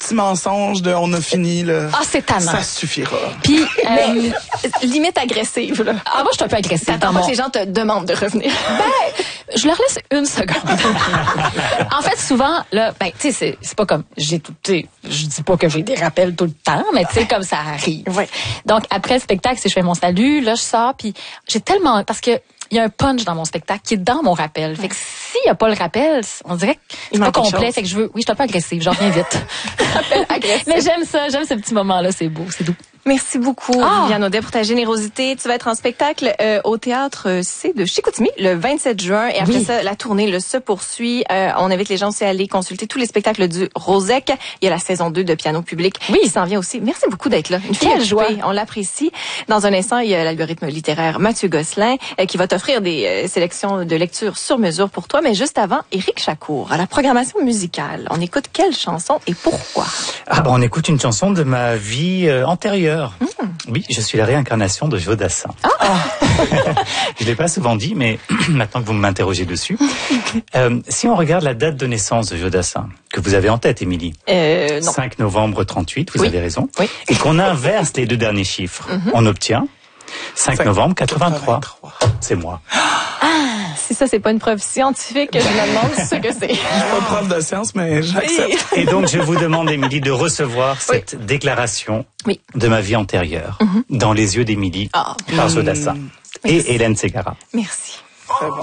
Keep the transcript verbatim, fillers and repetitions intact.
petit mensonge de on a fini, là. Ah, c'est tannant. Ça suffira. Puis, euh, limite agressive, là. ah, moi, je suis un peu agressive. T'attends dans pas mon... que les gens te demandent de revenir. Ben, je leur laisse une seconde. En fait, souvent, là, ben, tu sais, c'est, c'est pas comme, j'ai tout, tu sais, je dis pas que j'ai des rappels tout le temps, mais tu sais, comme ça arrive. Ouais. Donc, après le spectacle, si je fais mon salut, là, je sors, puis j'ai tellement, parce que, il y a un punch dans mon spectacle qui est dans mon rappel. Fait que s'il n'y a pas le rappel, on dirait que c'est pas complet. Fait que je veux, oui, je suis un peu agressive, j'en reviens vite. Mais j'aime ça, j'aime ce petit moment-là, c'est beau, c'est doux. Merci beaucoup, Ah. Viviane Audet, pour ta générosité. Tu vas être en spectacle euh, au Théâtre C de Chicoutimi le vingt-sept juin. Et après Oui. ça, la tournée le, se poursuit. Euh, on invite les gens aussi à aller consulter tous les spectacles du Rosec. Il y a la saison deux de Piano Public Oui. qui s'en vient aussi. Merci beaucoup d'être là. Une fille Quelle occupée, joie. on l'apprécie. Dans un instant, il y a l'algorithme littéraire Mathieu Gosselin euh, qui va t'offrir des euh, sélections de lecture sur mesure pour toi. Mais juste avant, Éric Chacour, à la programmation musicale. On écoute quelle chanson et pourquoi? Ah ben on écoute une chanson de ma vie euh, antérieure. Mmh. Oui, je suis la réincarnation de Joe Dassin. Ah. Je l'ai pas souvent dit, mais maintenant que vous m'interrogez dessus, euh, si on regarde la date de naissance de Joe Dassin, que vous avez en tête, Émilie, euh, non. cinq novembre trente-huit, vous Oui. avez raison, Oui. et qu'on inverse les deux derniers chiffres, Mm-hmm. on obtient cinq novembre quatre-vingt-trois. C'est moi. Si ça, c'est pas une preuve scientifique, je me demande ce que c'est. Je suis pas prof de science, mais j'accepte. Et donc, je vous demande, Émilie, de recevoir cette oui. déclaration oui. de ma vie antérieure mm-hmm. dans les yeux d'Émilie oh. par Joe Dassin mmh. et Hélène Ségara. Merci.